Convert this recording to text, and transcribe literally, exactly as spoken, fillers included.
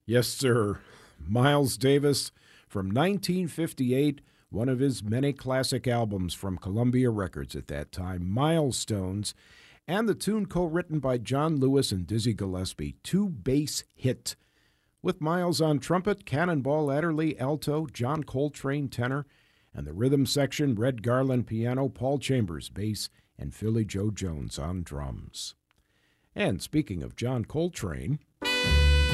Yes, sir. Miles Davis from nineteen fifty-eight, one of his many classic albums from Columbia Records at that time, Milestones, and the tune co-written by John Lewis and Dizzy Gillespie, Two Bass Hit, with Miles on trumpet, Cannonball Adderley alto, John Coltrane tenor, and the rhythm section, Red Garland piano, Paul Chambers bass, and Philly Joe Jones on drums. And speaking of John Coltrane,